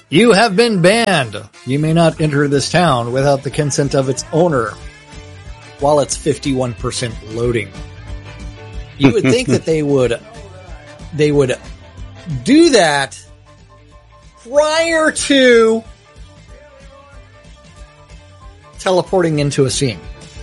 You have been banned. You may not enter this town without the consent of its owner while it's 51% loading. You would think that they would do that prior to teleporting into a scene.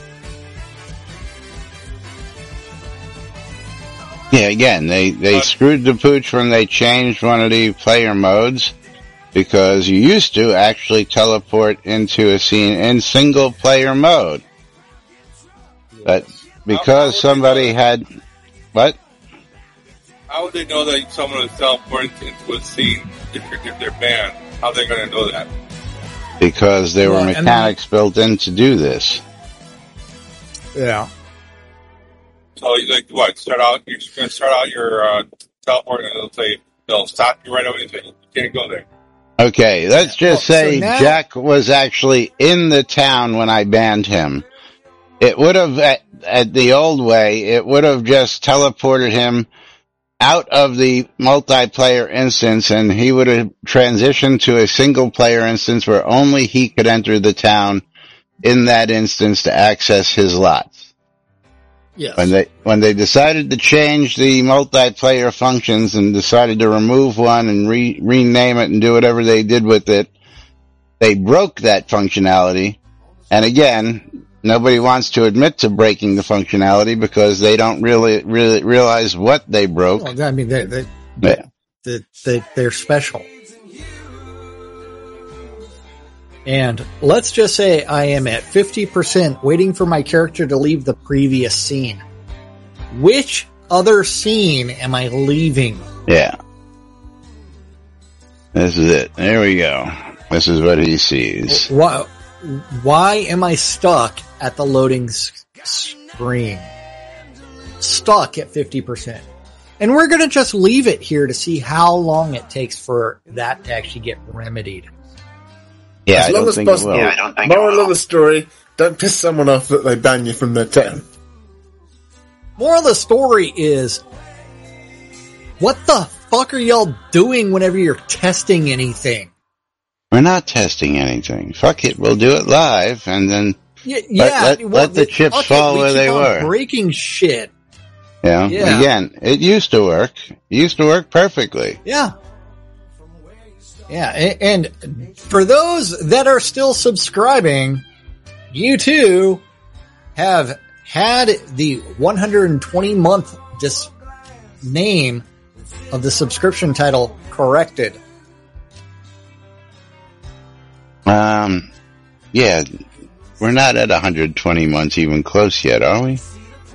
Yeah, again, they screwed the pooch when they changed one of the player modes, because you used to actually teleport into a scene in single player mode. But because somebody had... What? How would they know that someone is teleporting into a scene if they're banned? How are they going to know that? Because there were mechanics built in to do this. Yeah. So, like, what? You're going to start out your teleport, and they'll stop you right away and say, you can't go there. Okay, let's just say Jack was actually in the town when I banned him. It would have, at the old way, it would have just teleported him out of the multiplayer instance, and he would have transitioned to a single player instance where only he could enter the town in that instance to access his lots. Yes. When they decided to change the multiplayer functions and decided to remove one and rename it and do whatever they did with it, they broke that functionality. And again, nobody wants to admit to breaking the functionality because they don't really realize what they broke. Well, I mean, they're special. And let's just say I am at 50% waiting for my character to leave the previous scene. Which other scene am I leaving? Yeah. This is it. There we go. This is what he sees. Why am I stuck at the loading screen? Stuck at 50%. And we're going to just leave it here to see how long it takes for that to actually get remedied. Yeah, as long as possible. Moral of the story, don't piss someone off that they ban you from their town. Moral of the story is, what the fuck are y'all doing whenever you're testing anything? We're not testing anything. Fuck it, we'll do it live, and then let the chips fall where they were. Breaking shit. Yeah. Again, it used to work. It used to work perfectly. Yeah. Yeah, and for those that are still subscribing, you too have had the 120-month name of the subscription title corrected. Yeah, we're not at 120 months even close yet, are we?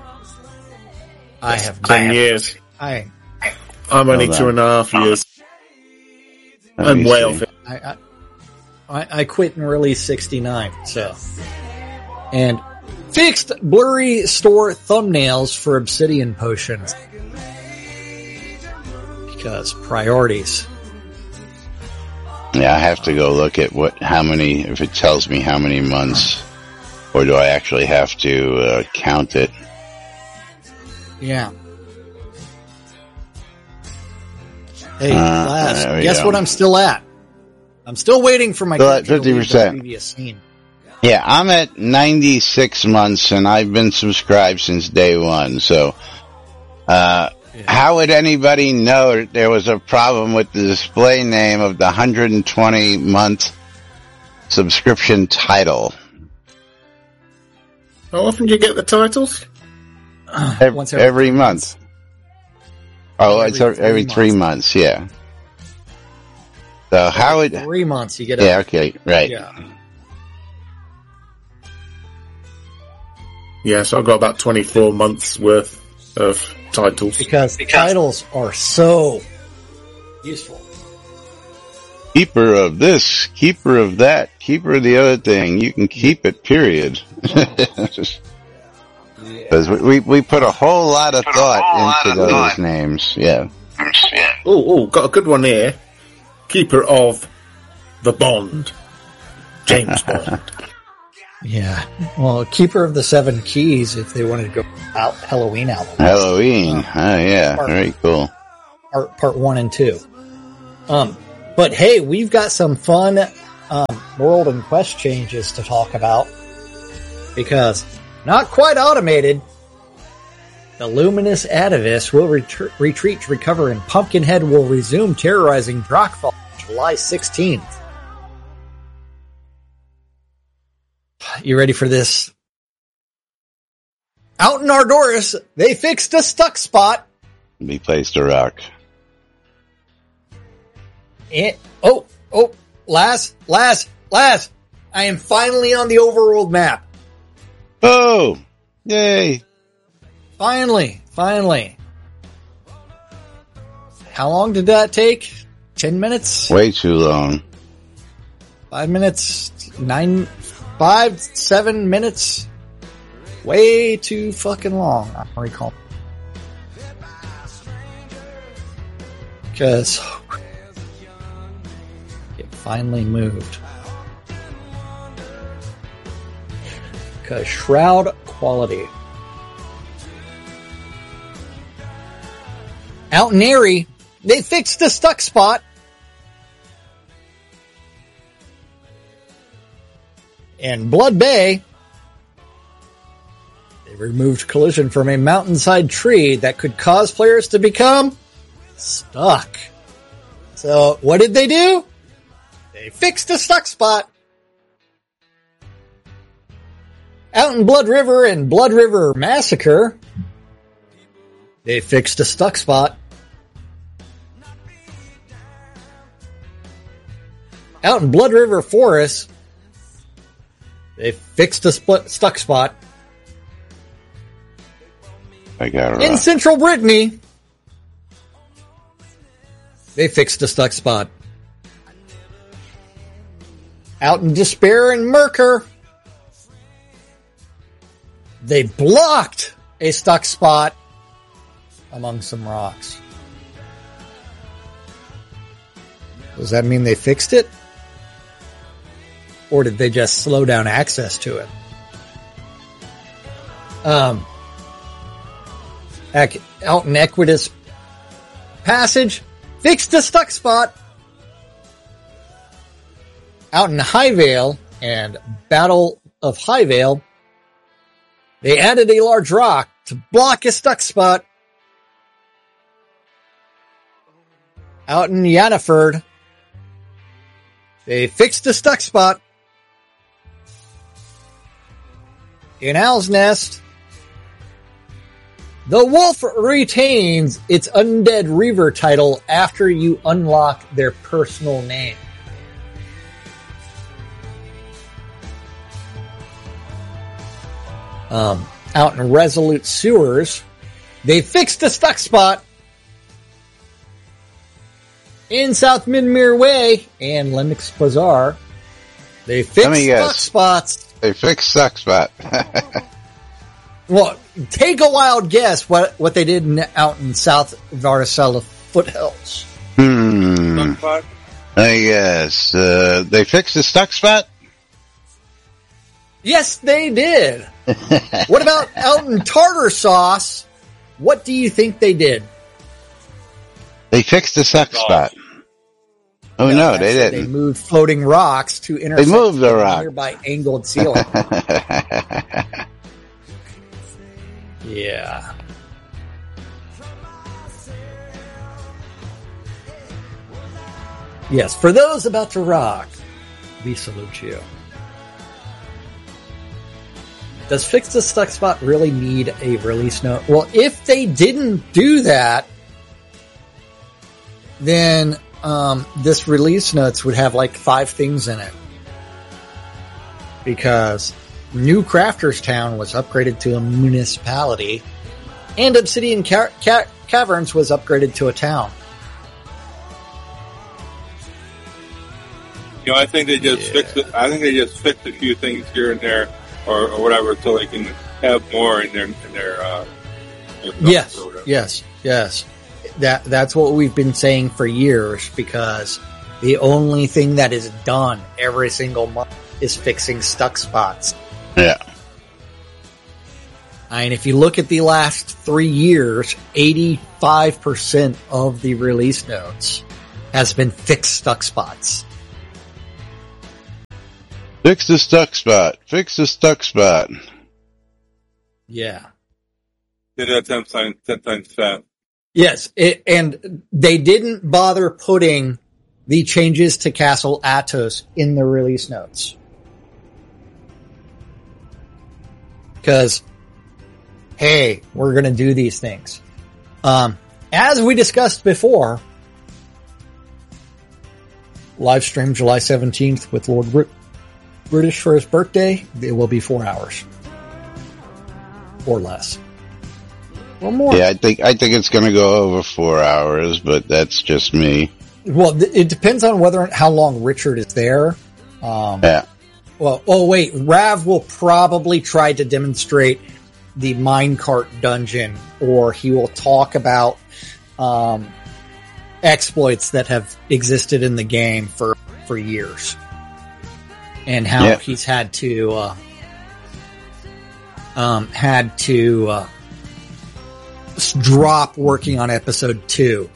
I have 10 years. I'm only 2.5 years. I'm way off it. I quit in release 69, so. And fixed blurry store thumbnails for Obsidian Potions. Because priorities. Yeah, I have to go look at if it tells me how many months, or do I actually have to count it? Yeah. Hey, class, guess what I'm still at? I'm still waiting for my character to leave the previous scene. Yeah, I'm at 96 months, and I've been subscribed since day one, so how would anybody know that there was a problem with the display name of the 120-month subscription title? How often do you get the titles? Every month. Oh, it's every 3 months, yeah. So how would 3 months you get? Yeah, okay, right. Yeah, so I've got about 24 months worth of titles. Because titles are so useful. Keeper of this, keeper of that, keeper of the other thing. You can keep it, period. Because we put a whole lot of thought into those names. Yeah. Oh, got a good one here. Keeper of the Bond. James Bond. Yeah. Well, Keeper of the Seven Keys, if they wanted to go out Halloween album. Halloween. Oh, yeah. Very cool. Part 1 and 2. But hey, we've got some fun world and quest changes to talk about. Because, not quite automated, the luminous atavis will retreat to recover, and Pumpkinhead will resume terrorizing Drakfall July 16th. You ready for this? Out in Ardoris, they fixed a stuck spot. We placed a rock. Last. I am finally on the overworld map. Oh, yay. Finally. How long did that take? 10 minutes? Way too long. 5 minutes? 7 minutes? Way too fucking long, I recall. Because it finally moved. Because Shroud quality. Out in Erie, they fixed the stuck spot. In Blood Bay, they removed collision from a mountainside tree that could cause players to become stuck. So, what did they do? They fixed the stuck spot. Out in Blood River and Blood River Massacre, they fixed a stuck spot. Out in Blood River Forest, they fixed a stuck spot. I got it. In Central Brittany, they fixed a stuck spot. Out in Despair and Merkur, they blocked a stuck spot among some rocks. Does that mean they fixed it? Or did they just slow down access to it? Out in Equitas Passage, fixed a stuck spot. Out in Highvale and Battle of Highvale, they added a large rock to block a stuck spot. Out in Yannaford, they fixed the stuck spot. In Owl's Nest, the wolf retains its Undead Reaver title after you unlock their personal name. Out in Resolute Sewers, they fixed the stuck spot. In South Midmere Way and Lennox Bazaar, they fixed stuck spots. They fixed stuck spot. Well, take a wild guess what they did out in South Varicella Foothills. I guess they fixed the stuck spot? Yes, they did. What about out in Tartar Sauce? What do you think they did? They fixed the stuck spot. Oh no, they didn't. They moved floating rocks to intersect the rock. Nearby angled ceiling. Yeah. Yes, for those about to rock, we salute you. Does Fix the Stuck Spot really need a release note? Well, if they didn't do that, then this release notes would have like 5 things in it. Because New Crafters Town was upgraded to a municipality, and Obsidian Caverns was upgraded to a town. You know, I think they just fixed it. I think they just fixed a few things here and there, or whatever, so they can have more in their Yes. That's what we've been saying for years, because the only thing that is done every single month is fixing stuck spots. Yeah. And if you look at the last 3 years, 85% of the release notes has been fixed stuck spots. Fix the stuck spot. Fix the stuck spot. Yeah. Did that 10 times fast. Yes, and they didn't bother putting the changes to Castle Atos in the release notes. Because, hey, we're going to do these things. As we discussed before, live stream July 17th with Lord British for his birthday. It will be 4 hours. Or less. Or more. Yeah, I think it's going to go over 4 hours, but that's just me. Well, it depends on how long Richard is there. Yeah. Well, wait, Rav will probably try to demonstrate the minecart dungeon, or he will talk about exploits that have existed in the game for years, and how he's had to drop working on episode 2.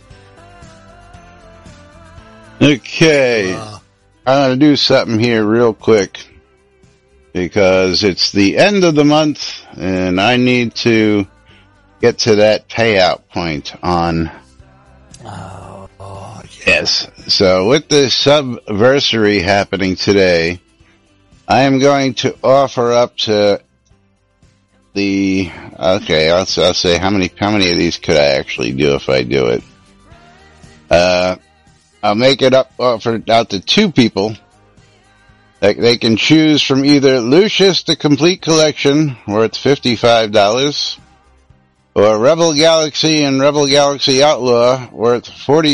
Okay, I'm going to do something here real quick because it's the end of the month and I need to get to that payout point on. Yes. So with the Subversary happening today, I am going to offer up to I'll say how many of these could I actually do if I do it? I'll make it offer out to 2 people. They can choose from either Lucius the Complete Collection, worth $55, or Rebel Galaxy and Rebel Galaxy Outlaw, worth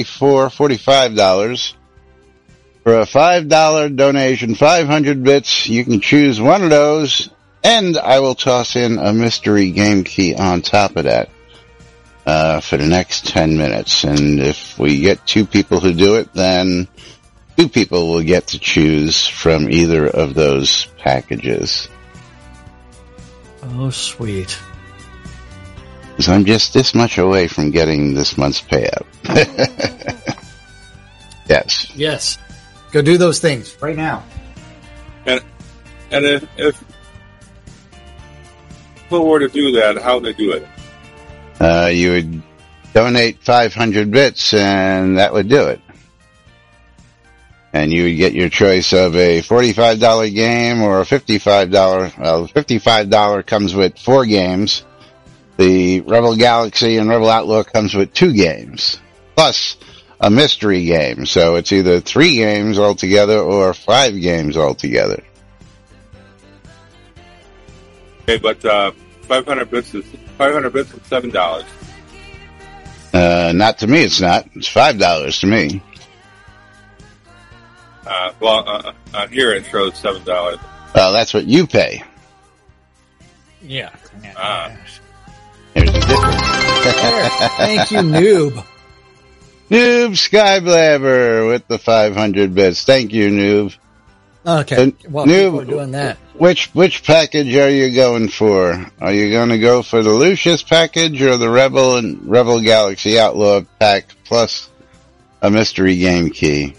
$45. For a $5 donation, 500 bits, you can choose one of those, and I will toss in a mystery game key on top of that for the next 10 minutes. And if we get 2 people who do it, then 2 people will get to choose from either of those packages. Oh, sweet. Because I'm just this much away from getting this month's payout. Yes. Yes. Go do those things right now. And if people were to do that, how would they do it? You would donate 500 bits and that would do it. And you would get your choice of a $45 game or a $55. Well, $55 comes with 4 games. The Rebel Galaxy and Rebel Outlaw comes with 2 games, plus a mystery game. So it's either 3 games altogether or 5 games altogether. Okay, but 500 bits is $7. Not to me, it's not. It's $5 to me. On here it shows $7. Well, that's what you pay. Yeah. There's a difference. Thank you, Noob. Noob Skyblabber with the 500 bits. Thank you, Noob. Okay. Well, Noob, people are doing that. Which package are you going for? Are you going to go for the Lucius package or the Rebel and Rebel Galaxy Outlaw pack plus a mystery game key?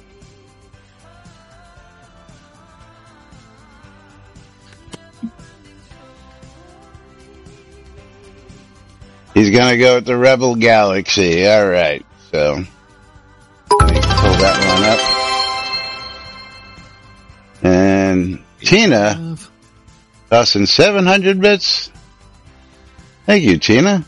He's going to go with the Rebel Galaxy. All right. So let me pull that one up. And Tina, tossing 700 bits. Thank you, Tina.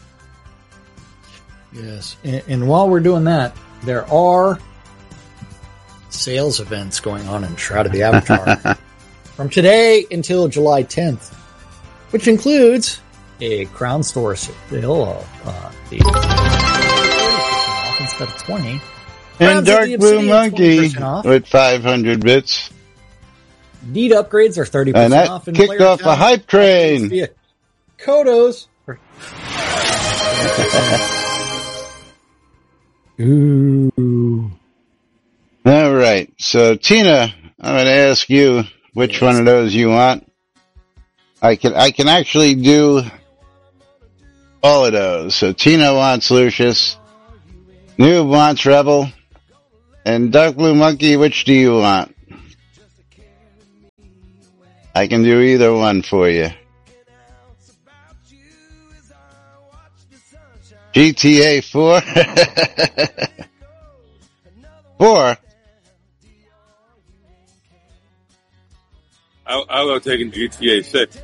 Yes. And while we're doing that, there are sales events going on in Shroud of the Avatar from today until July 10th, which includes a Crown Store sale of the 30% off instead of 20. And Dark Blue Monkey with 500 bits. Need upgrades are 30% and that off. And kicked off a hype train. Via Kodos. Ooh. All right. So Tina, I'm going to ask you which one of those you want. I can actually do all of those. So Tina wants Lucius, Noob wants Rebel, And Dark Blue Monkey, which do you want? I can do either one for you. GTA 4? 4? I would have taken GTA 6.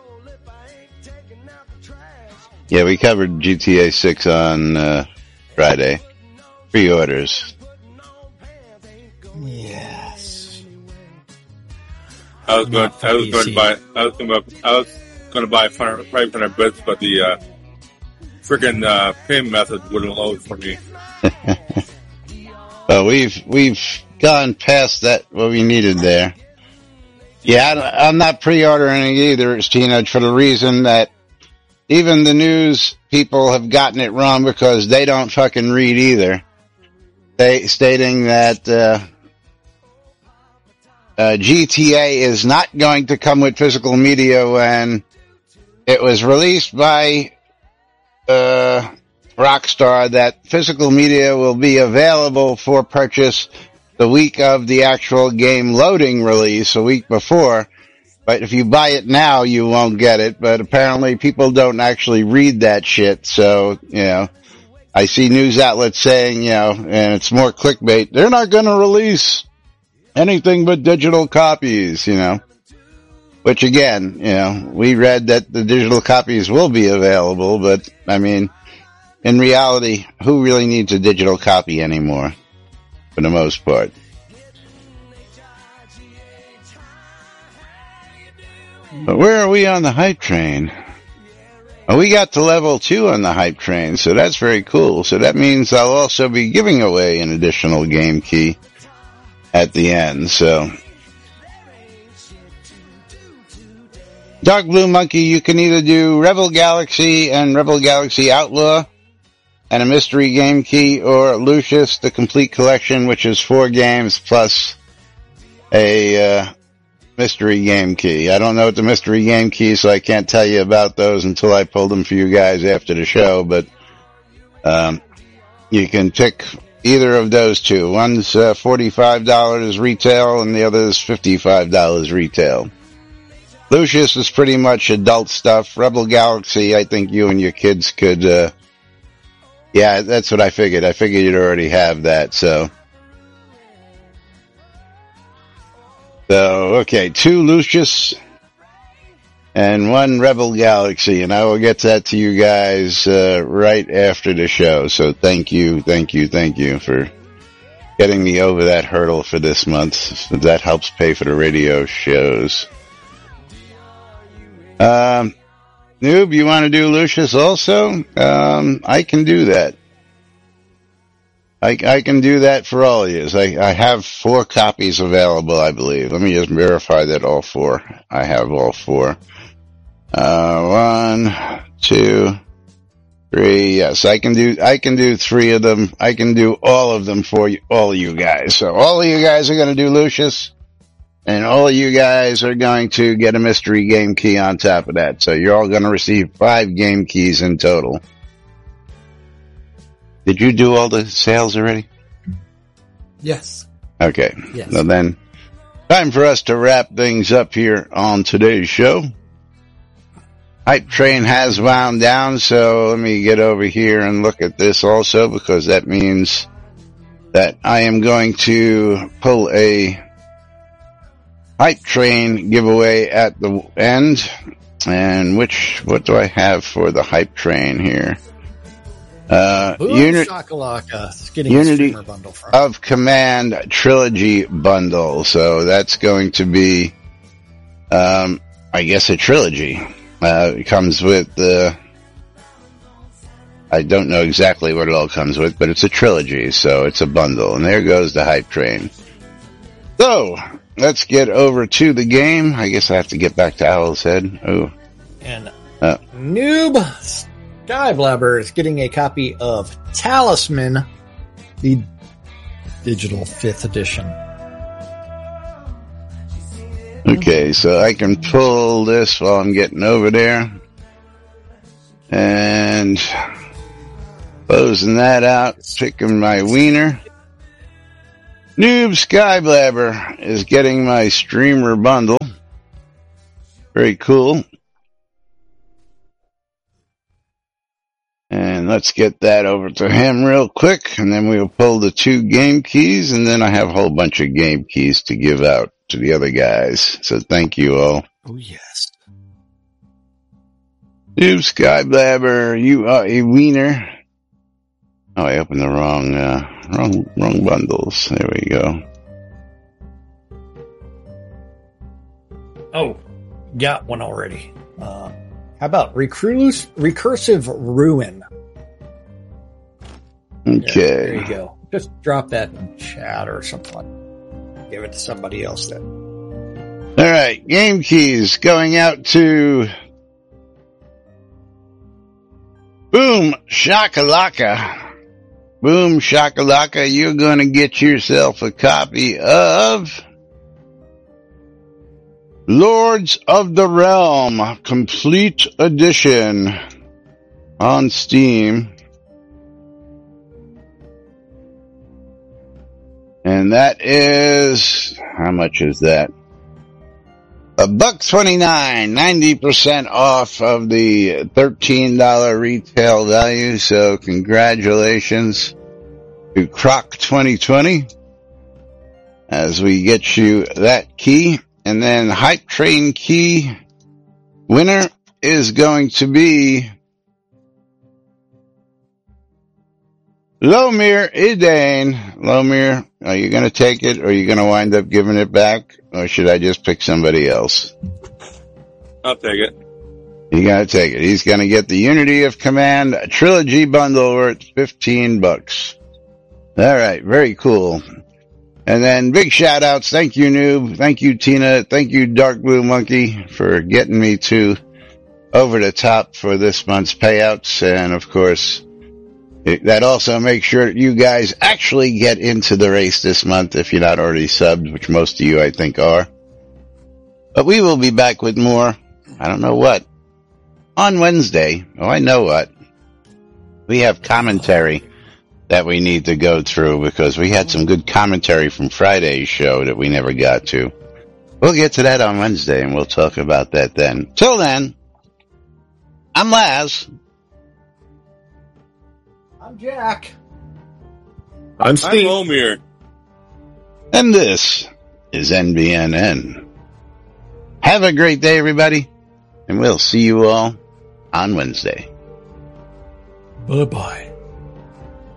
Yeah, we covered GTA 6 on Friday. Pre-orders. Yes. I was going to buy $500, but the freaking payment method wouldn't load for me. Well, we've gone past that what we needed there. Yeah, I'm not pre-ordering it either, Tina, for the reason that even the news people have gotten it wrong because they don't fucking read either. Stating that GTA is not going to come with physical media when it was released by Rockstar, that physical media will be available for purchase the week of the actual game loading release, a week before. But if you buy it now, you won't get it. But apparently people don't actually read that shit. So, I see news outlets saying, and it's more clickbait, they're not going to release anything but digital copies, Which again, we read that the digital copies will be available, but I mean, in reality, who really needs a digital copy anymore? For the most part. But where are we on the hype train? Well, we got to level 2 on the hype train, so that's very cool. So that means I'll also be giving away an additional game key at the end, so. Dark Blue Monkey, you can either do Rebel Galaxy and Rebel Galaxy Outlaw and a mystery game key, or Lucius, the complete collection, which is 4 games plus a mystery game key. I don't know what the mystery game key is, so I can't tell you about those until I pull them for you guys after the show, but you can pick either of those two. One's $45 retail and the other is $55 retail. Lucius is pretty much adult stuff. Rebel Galaxy, I think you and your kids could, yeah, that's what I figured. I figured you'd already have that, so. So, okay, 2 Lucius and 1 Rebel Galaxy, and I will get that to you guys, right after the show. So thank you for getting me over that hurdle for this month. That helps pay for the radio shows. Noob, you want to do Lucius also? I can do that. I can do that for all of you. I have 4 copies available, I believe. Let me just verify that all 4. I have all 4. 1, 2, 3. Yes, I can do 3 of them. I can do all of them for you, all of you guys. So all of you guys are going to do Lucius. And all of you guys are going to get a mystery game key on top of that. So you're all going to receive 5 game keys in total. Did you do all the sales already? Yes. Okay. Yes. Well then, time for us to wrap things up here on today's show. Hype train has wound down, so let me get over here and look at this also, because that means that I am going to pull a hype train giveaway at the end. And what do I have for the hype train here? Unity bundle from of Command Trilogy bundle. So that's going to be, I guess, a trilogy. It comes with I don't know exactly what it all comes with, but it's a trilogy, so it's a bundle. And there goes the hype train. So, let's get over to the game. I guess I have to get back to Owl's Head. Oh. And Noob Skyblabber is getting a copy of Talisman, the digital 5th edition. Okay, so I can pull this while I'm getting over there. And closing that out, picking my wiener. Noob Skyblabber is getting my streamer bundle. Very cool. And let's get that over to him real quick, and then we'll pull the 2 game keys, and then I have a whole bunch of game keys to give out to the other guys. So thank you all. Oh, yes. Noob Skyblabber, you are a wiener. Oh, I opened the wrong bundles. There we go. Oh, got one already. How about Recursive Ruin? Okay. There you go. Just drop that in chat or something. Give it to somebody else then. All right. Game keys going out to Boom Shakalaka. Boom Shakalaka, you're going to get yourself a copy of Lords of the Realm Complete Edition on Steam. And that is, how much is that? $1.29, 90% off of the $13 retail value. So congratulations to Croc 2020 as we get you that key. And then Hype Train key winner is going to be Lomir Idane. Lomir, are you going to take it, or are you going to wind up giving it back, or should I just pick somebody else? I'll take it. You got to take it. He's going to get the Unity of Command Trilogy bundle worth $15. All right, very cool. And then big shout outs. Thank you, Noob. Thank you, Tina. Thank you, Dark Blue Monkey, for getting me to over the top for this month's payouts. And of course, that also makes sure that you guys actually get into the race this month if you're not already subbed, which most of you I think are. But we will be back with more. I don't know what. On Wednesday. Oh, I know what. We have commentary that we need to go through because we had some good commentary from Friday's show that we never got to. We'll get to that on Wednesday and we'll talk about that then. Till then, I'm Laz. I'm Jack. I'm Steve. I'm Lomir. And this is NBNN. Have a great day, everybody, and we'll see you all on Wednesday. Bye-bye.